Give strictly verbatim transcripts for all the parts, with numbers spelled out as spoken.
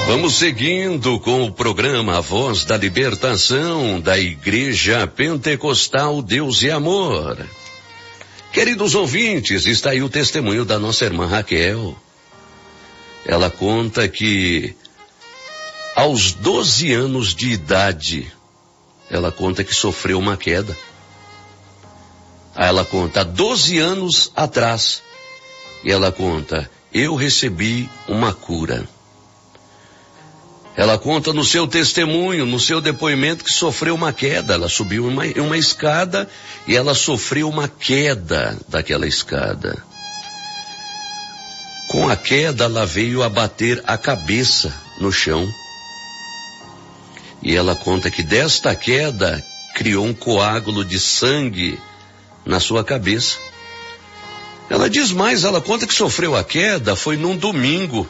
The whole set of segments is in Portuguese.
Vamos seguindo com o programa A Voz da Libertação da Igreja Pentecostal Deus e Amor. Queridos ouvintes, está aí o testemunho da nossa irmã Raquel. Ela conta que aos doze anos de idade, ela conta que sofreu uma queda. Aí ela conta, doze anos atrás, e ela conta, eu recebi uma cura. Ela conta no seu testemunho, no seu depoimento, que sofreu uma queda. Ela subiu uma, uma escada e ela sofreu uma queda daquela escada. Com a queda, ela veio a bater a cabeça no chão. E ela conta que desta queda criou um coágulo de sangue na sua cabeça. Ela diz mais, ela conta que sofreu a queda, foi num domingo.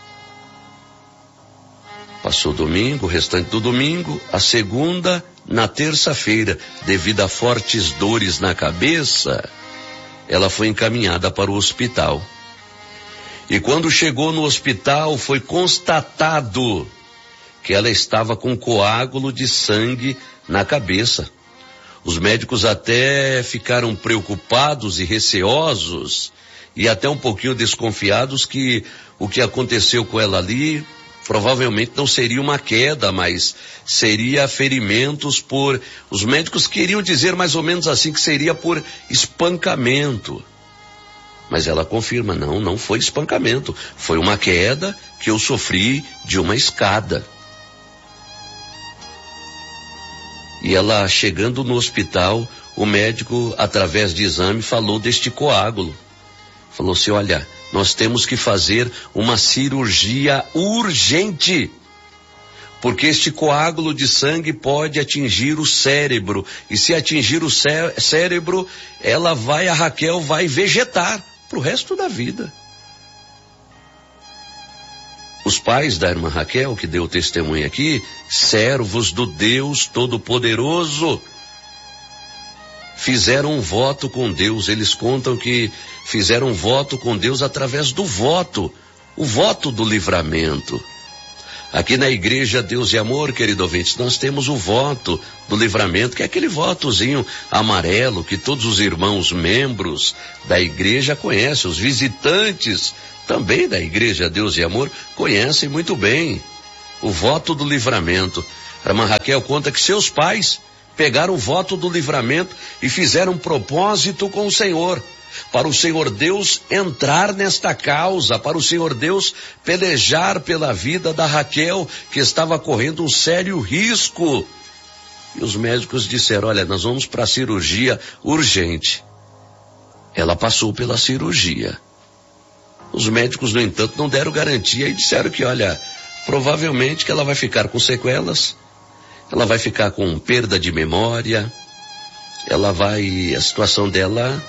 Passou o domingo, o restante do domingo, a segunda, na terça-feira, devido a fortes dores na cabeça, ela foi encaminhada para o hospital. E quando chegou no hospital, foi constatado que ela estava com coágulo de sangue na cabeça. Os médicos até ficaram preocupados e receosos e até um pouquinho desconfiados que o que aconteceu com ela ali provavelmente não seria uma queda, mas seria ferimentos por... Os médicos queriam dizer mais ou menos assim que seria por espancamento. Mas ela confirma, não, não foi espancamento. Foi uma queda que eu sofri de uma escada. E ela, chegando no hospital, o médico, através de exame, falou deste coágulo. Falou assim, olha, nós temos que fazer uma cirurgia urgente, porque este coágulo de sangue pode atingir o cérebro, e se atingir o cé- cérebro, ela vai, a Raquel vai vegetar pro resto da vida. Os pais da irmã Raquel, que deu testemunho aqui, servos do Deus Todo-Poderoso, fizeram um voto com Deus. Eles contam que fizeram um voto com Deus através do voto, o voto do livramento. Aqui na igreja Deus e Amor, querido ouvinte, nós temos o voto do livramento, que é aquele votozinho amarelo que todos os irmãos membros da igreja conhecem, os visitantes também da igreja Deus e Amor conhecem muito bem o voto do livramento. A irmã Raquel conta que seus pais pegaram o voto do livramento e fizeram um propósito com o Senhor, para o Senhor Deus entrar nesta causa, para o Senhor Deus pelejar pela vida da Raquel, que estava correndo um sério risco. E os médicos disseram, olha, nós vamos para a cirurgia urgente. Ela passou pela cirurgia. Os médicos, no entanto, não deram garantia e disseram que, olha, provavelmente que ela vai ficar com sequelas, ela vai ficar com perda de memória, ela vai, a situação dela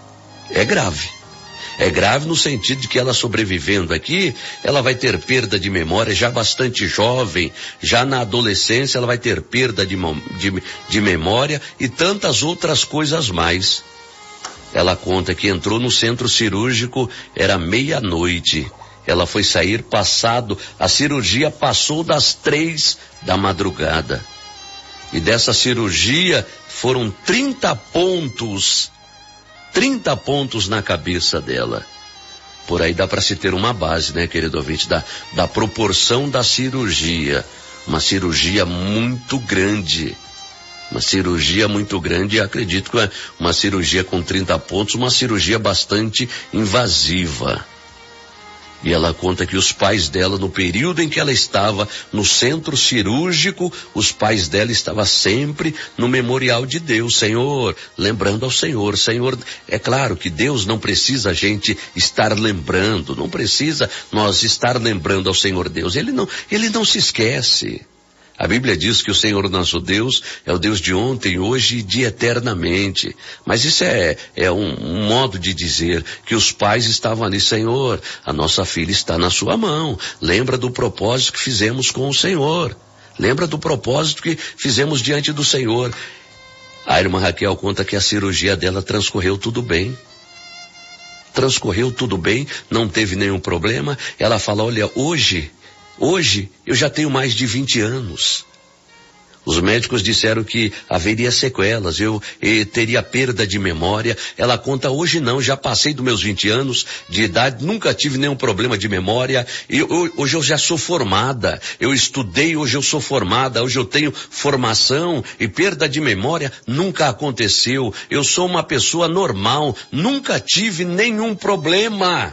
é grave. É grave no sentido de que ela sobrevivendo aqui, ela vai ter perda de memória, já bastante jovem, já na adolescência ela vai ter perda de, de, de memória e tantas outras coisas mais. Ela conta que entrou no centro cirúrgico, era meia-noite. Ela foi sair passado, a cirurgia passou das três da madrugada. E dessa cirurgia foram trinta pontos, trinta pontos na cabeça dela. Por aí dá para se ter uma base, né, querido ouvinte, da, da proporção da cirurgia. Uma cirurgia muito grande. Uma cirurgia muito grande, e acredito que uma cirurgia com trinta pontos, uma cirurgia bastante invasiva. E ela conta que os pais dela, no período em que ela estava no centro cirúrgico, os pais dela estavam sempre no memorial de Deus, Senhor, lembrando ao Senhor, Senhor, é claro que Deus não precisa a gente estar lembrando, não precisa nós estar lembrando ao Senhor Deus, Ele não, Ele não se esquece. A Bíblia diz que o Senhor nosso Deus é o Deus de ontem, hoje e de eternamente. Mas isso é, é um, um modo de dizer que os pais estavam ali, Senhor, a nossa filha está na sua mão. Lembra do propósito que fizemos com o Senhor. Lembra do propósito que fizemos diante do Senhor. A irmã Raquel conta que a cirurgia dela transcorreu tudo bem. Transcorreu tudo bem, não teve nenhum problema. Ela fala, olha, hoje... Hoje eu já tenho mais de vinte anos. Os médicos disseram que haveria sequelas, eu, eu teria perda de memória. Ela conta, hoje não, já passei dos meus vinte anos de idade, nunca tive nenhum problema de memória. E eu, hoje eu já sou formada, eu estudei, hoje eu sou formada, hoje eu tenho formação e perda de memória nunca aconteceu. Eu sou uma pessoa normal, nunca tive nenhum problema.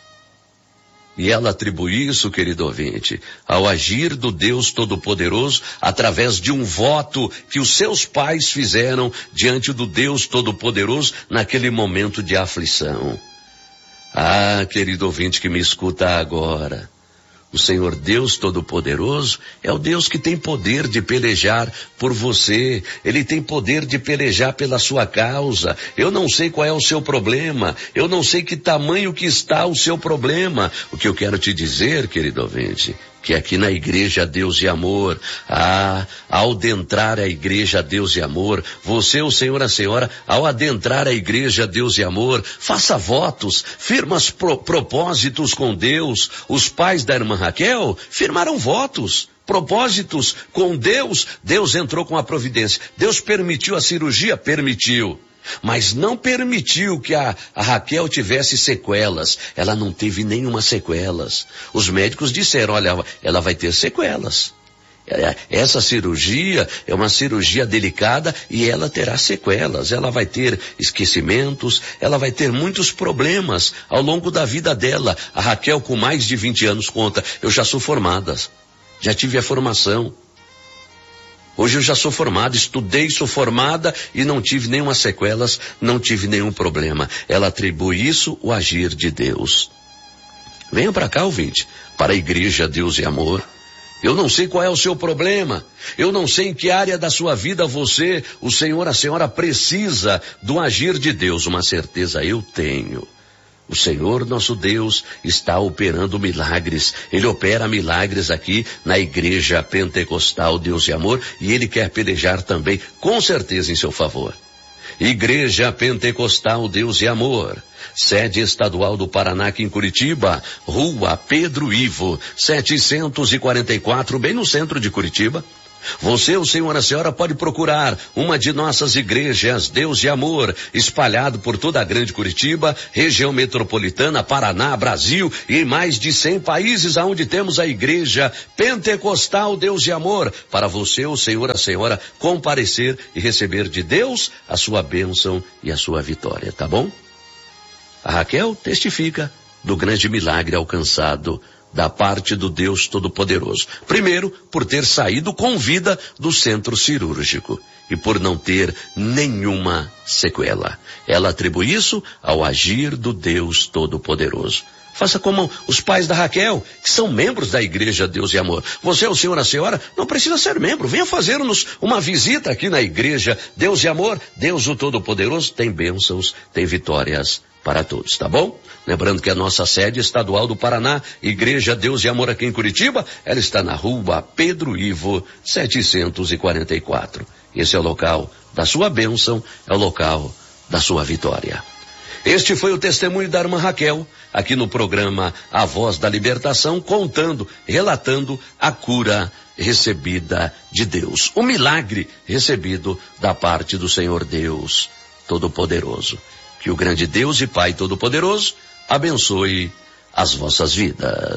E ela atribui isso, querido ouvinte, ao agir do Deus Todo-Poderoso através de um voto que os seus pais fizeram diante do Deus Todo-Poderoso naquele momento de aflição. Ah, querido ouvinte que me escuta agora, o Senhor Deus Todo-Poderoso é o Deus que tem poder de pelejar por você. Ele tem poder de pelejar pela sua causa. Eu não sei qual é o seu problema. Eu não sei que tamanho que está o seu problema. O que eu quero te dizer, querido ouvinte, que aqui na Igreja Deus e Amor, ah, ao adentrar a Igreja Deus e Amor, você, o Senhor, a Senhora, ao adentrar a Igreja Deus e Amor, faça votos, firma pro, propósitos com Deus. Os pais da irmã Raquel firmaram votos, propósitos com Deus. Deus entrou com a providência. Deus permitiu a cirurgia? Permitiu. Mas não permitiu que a, a Raquel tivesse sequelas. Ela não teve nenhuma sequelas. Os médicos disseram, olha, ela vai ter sequelas. Essa cirurgia é uma cirurgia delicada e ela terá sequelas. Ela vai ter esquecimentos, ela vai ter muitos problemas ao longo da vida dela. A Raquel, com mais de vinte anos, conta, eu já sou formada, já tive a formação. Hoje eu já sou formada, estudei, sou formada e não tive nenhuma sequelas, não tive nenhum problema. Ela atribui isso ao agir de Deus. Venha para cá, ouvinte, para a Igreja Deus e Amor. Eu não sei qual é o seu problema. Eu não sei em que área da sua vida você, o Senhor, a Senhora precisa do agir de Deus. Uma certeza eu tenho. O Senhor, nosso Deus, está operando milagres. Ele opera milagres aqui na Igreja Pentecostal Deus e Amor e Ele quer pelejar também, com certeza, em seu favor. Igreja Pentecostal Deus e Amor, sede estadual do Paraná, aqui em Curitiba, Rua Pedro Ivo, setecentos e quarenta e quatro, bem no centro de Curitiba. Você, o Senhor, a Senhora, pode procurar uma de nossas igrejas Deus e Amor, espalhado por toda a grande Curitiba, região metropolitana, Paraná, Brasil e em mais de cem países aonde temos a Igreja Pentecostal Deus e Amor, para você, o Senhor, a Senhora, comparecer e receber de Deus a sua bênção e a sua vitória, tá bom? A Raquel testifica do grande milagre alcançado da parte do Deus Todo-Poderoso. Primeiro, por ter saído com vida do centro cirúrgico e por não ter nenhuma sequela. Ela atribui isso ao agir do Deus Todo-Poderoso. Faça como os pais da Raquel, que são membros da Igreja Deus e Amor. Você, o Senhor, a Senhora, não precisa ser membro. Venha fazer-nos uma visita aqui na Igreja Deus e Amor. Deus, o Todo-Poderoso, tem bênçãos, tem vitórias para todos, tá bom? Lembrando que a nossa sede estadual do Paraná, Igreja Deus e Amor aqui em Curitiba, ela está na Rua Pedro Ivo, setecentos e quarenta e quatro. Esse é o local da sua bênção, é o local da sua vitória. Este foi o testemunho da irmã Raquel, aqui no programa A Voz da Libertação, contando, relatando a cura recebida de Deus. O milagre recebido da parte do Senhor Deus Todo-Poderoso. Que o grande Deus e Pai Todo-Poderoso abençoe as vossas vidas.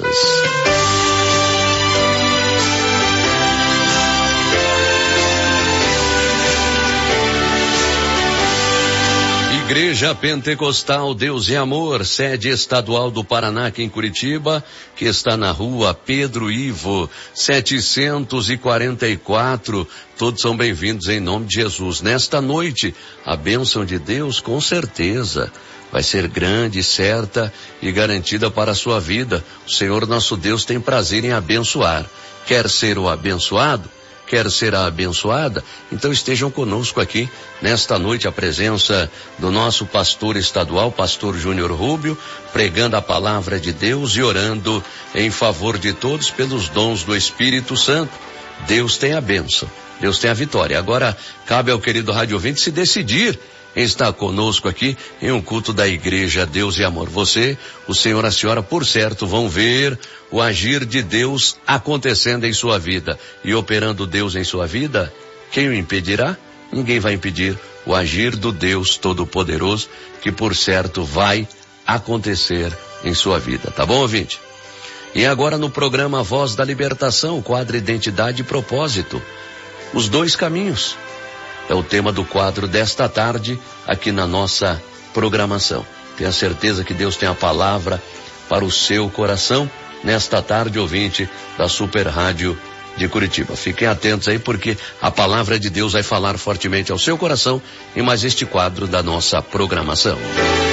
Igreja Pentecostal Deus e Amor, sede estadual do Paraná, aqui em Curitiba, que está na Rua Pedro Ivo, setecentos e quarenta e quatro. Todos são bem-vindos em nome de Jesus. Nesta noite, a bênção de Deus, com certeza, vai ser grande, certa e garantida para a sua vida. O Senhor nosso Deus tem prazer em abençoar. Quer ser o abençoado? Quer ser a abençoada? Então estejam conosco aqui nesta noite, a presença do nosso pastor estadual, pastor Júnior Rubio, pregando a palavra de Deus e orando em favor de todos pelos dons do Espírito Santo. Deus tem a bênção, Deus tem a vitória. Agora cabe ao querido rádio ouvinte se decidir em estar conosco aqui em um culto da Igreja Deus e Amor. Você, o senhor e a senhora, por certo, vão ver o agir de Deus acontecendo em sua vida. E operando Deus em sua vida, quem o impedirá? Ninguém vai impedir o agir do Deus Todo-Poderoso, que por certo vai acontecer em sua vida. Tá bom, ouvinte? E agora no programa Voz da Libertação, quadro Identidade e Propósito. Os dois caminhos. É o tema do quadro desta tarde aqui na nossa programação. Tenha certeza que Deus tem a palavra para o seu coração nesta tarde, ouvinte da Super Rádio de Curitiba. Fiquem atentos aí porque a palavra de Deus vai falar fortemente ao seu coração em mais este quadro da nossa programação.